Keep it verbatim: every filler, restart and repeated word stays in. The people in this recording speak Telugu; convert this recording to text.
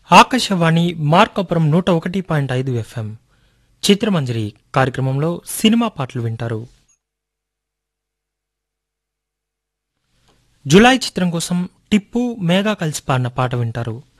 ఆకాశవాణి మార్కాపురం నూట ఒకటి పాయింట్ ఐదు ఎఫ్ఎం చిత్రమంజరి కార్యక్రమంలో సినిమా పాటలు వింటారు. జులై చిత్రం కోసం టిప్పు మేఘా కలిసి పాడిన పాట వింటారు.